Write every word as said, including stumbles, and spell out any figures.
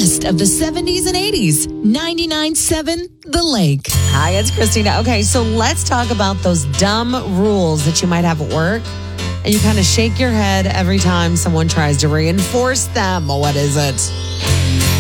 best of the seventies and eighties. ninety-nine point seven The Lake. Hi, it's Christina. Okay, so let's talk about those dumb rules that you might have at work. And you kind of shake your head every time someone tries to reinforce them. What is it?